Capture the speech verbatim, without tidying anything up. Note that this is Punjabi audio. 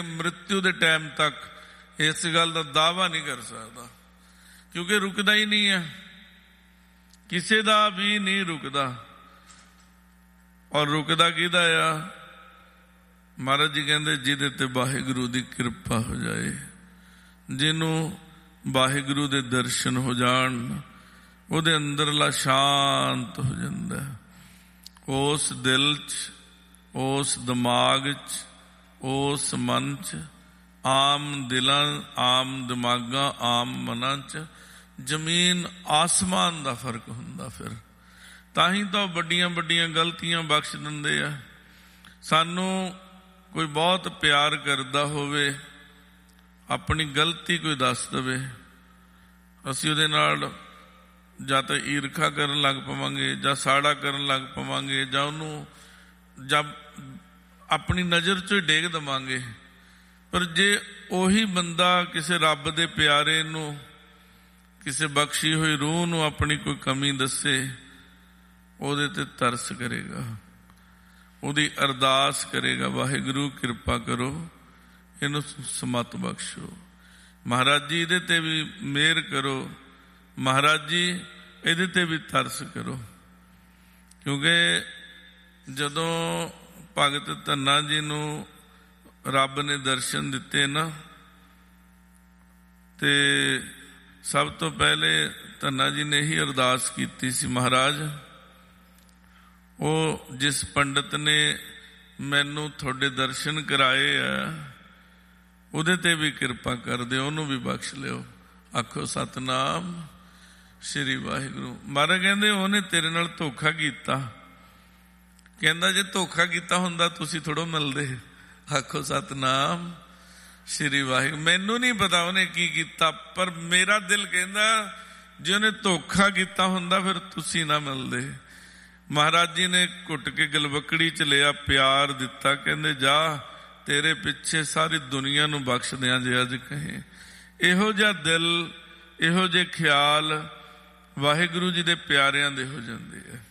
ਮ੍ਰਿਤੂ ਦੇ ਟਾਈਮ ਤੱਕ ਇਸ ਗੱਲ ਦਾ ਦਾਅਵਾ ਨਹੀਂ ਕਰ ਸਕਦਾ, ਕਿਉਂਕਿ ਰੁਕਦਾ ਹੀ ਨਹੀਂ ਹੈ, ਕਿਸੇ ਦਾ ਵੀ ਨਹੀਂ ਰੁਕਦਾ। ਔਰ ਰੁਕਦਾ ਕਿਹਦਾ ਆ? ਮਹਾਰਾਜ ਜੀ ਕਹਿੰਦੇ ਜਿਹਦੇ ਤੇ ਵਾਹਿਗੁਰੂ ਦੀ ਕਿਰਪਾ ਹੋ ਜਾਏ, ਜਿਹਨੂੰ ਵਾਹਿਗੁਰੂ ਦੇ ਦਰਸ਼ਨ ਹੋ ਜਾਣ, ਉਹਦੇ ਅੰਦਰਲਾ ਸ਼ਾਂਤ ਹੋ ਜਾਂਦਾ। ਉਸ ਦਿਲ 'ਚ, ਉਸ ਦਿਮਾਗ 'ਚ, ਉਸ ਮਨ 'ਚ, ਆਮ ਦਿਲਾਂ, ਆਮ ਦਿਮਾਗਾਂ, ਆਮ ਮਨਾਂ 'ਚ ਜ਼ਮੀਨ ਆਸਮਾਨ ਦਾ ਫਰਕ ਹੁੰਦਾ। ਫਿਰ ਤਾਂ ਹੀ ਤਾਂ ਵੱਡੀਆਂ ਵੱਡੀਆਂ ਗਲਤੀਆਂ ਬਖਸ਼ ਦਿੰਦੇ ਆ। ਸਾਨੂੰ ਕੋਈ ਬਹੁਤ ਪਿਆਰ ਕਰਦਾ ਹੋਵੇ, ਆਪਣੀ ਗਲਤੀ ਕੋਈ ਦੱਸ ਦੇਵੇ, ਅਸੀਂ ਉਹਦੇ ਨਾਲ ਜਾਂ ਤਾਂ ਈਰਖਾ ਕਰਨ ਲੱਗ ਪਵਾਂਗੇ, ਜਾਂ ਸਾੜਾ ਕਰਨ ਲੱਗ ਪਵਾਂਗੇ, ਜਾਂ ਉਹਨੂੰ ਜਾਂ ਆਪਣੀ ਨਜ਼ਰ 'ਚੋਂ ਹੀ ਡੇਗ ਦੇਵਾਂਗੇ। ਪਰ ਜੇ ਉਹੀ ਬੰਦਾ ਕਿਸੇ ਰੱਬ ਦੇ ਪਿਆਰੇ ਨੂੰ, ਕਿਸੇ ਬਖਸ਼ੀ ਹੋਈ ਰੂਹ ਨੂੰ ਆਪਣੀ ਕੋਈ ਕਮੀ ਦੱਸੇ, ਉਹਦੇ ਤੇ ਤਰਸ ਕਰੇਗਾ, ਉਹਦੀ ਅਰਦਾਸ ਕਰੇਗਾ, ਵਾਹਿਗੁਰੂ ਕਿਰਪਾ ਕਰੋ, ਇਹਨੂੰ ਸਮਤ ਬਖਸ਼ੋ, ਮਹਾਰਾਜ ਜੀ ਇਹਦੇ ਤੇ ਵੀ ਮਿਹਰ ਕਰੋ, ਮਹਾਰਾਜ ਜੀ ਇਹਦੇ ਤੇ ਵੀ ਤਰਸ ਕਰੋ। ਕਿਉਂਕਿ ਜਦੋਂ ਭਗਤ ਧੰਨਾ ਜੀ ਨੂੰ ਰੱਬ ਨੇ ਦਰਸ਼ਨ ਦਿੱਤੇ ਨਾ, ਤੇ ਸਭ ਤੋਂ ਪਹਿਲੇ ਧੰਨਾ ਜੀ ਨੇ ਹੀ ਅਰਦਾਸ ਕੀਤੀ ਸੀ, ਮਹਾਰਾਜ ਉਹ ਜਿਸ ਪੰਡਤ ਨੇ ਮੈਨੂੰ ਤੁਹਾਡੇ ਦਰਸ਼ਨ ਕਰਾਏ ਆ, ਉਹਦੇ ਤੇ ਵੀ ਕਿਰਪਾ ਕਰ ਦਿਓ, ਉਹਨੂੰ ਵੀ ਬਖਸ਼ ਲਿਓ। ਆਖੋ ਸਤਨਾਮ ਸ਼੍ਰੀ ਵਾਹਿਗੁਰੂ। ਮਹਾਰਾਜ ਕਹਿੰਦੇ ਉਹਨੇ ਤੇਰੇ ਨਾਲ ਧੋਖਾ ਕੀਤਾ। ਕਹਿੰਦਾ ਜੇ ਧੋਖਾ ਕੀਤਾ ਹੁੰਦਾ ਤੁਸੀਂ ਥੋੜ੍ਹਾ ਮਿਲਦੇ। ਆਖੋ ਸਤਨਾਮ ਸ਼੍ਰੀ ਵਾਹਿਗੁਰੂ। ਮੈਨੂੰ ਨਹੀਂ ਪਤਾ ਉਹਨੇ ਕੀ ਕੀਤਾ, ਪਰ ਮੇਰਾ ਦਿਲ ਕਹਿੰਦਾ ਜੇ ਉਹਨੇ ਧੋਖਾ ਕੀਤਾ ਹੁੰਦਾ ਫਿਰ ਤੁਸੀਂ ਨਾ ਮਿਲਦੇ। ਮਹਾਰਾਜ ਜੀ ਨੇ ਘੁੱਟ ਕੇ ਗਲਵਕੜੀ 'ਚ ਲਿਆ, ਪਿਆਰ ਦਿੱਤਾ, ਕਹਿੰਦੇ ਜਾ ਤੇਰੇ ਪਿੱਛੇ ਸਾਰੀ ਦੁਨੀਆ ਨੂੰ ਬਖਸ਼ ਦਿਆਂ ਜੇ ਅੱਜ ਕਹੇ। ਇਹੋ ਜਿਹਾ ਦਿਲ, ਇਹੋ ਜਿਹੇ ਖਿਆਲ ਵਾਹਿਗੁਰੂ ਜੀ ਦੇ ਪਿਆਰਿਆਂ ਦੇ ਹੋ ਜਾਂਦੇ ਆ।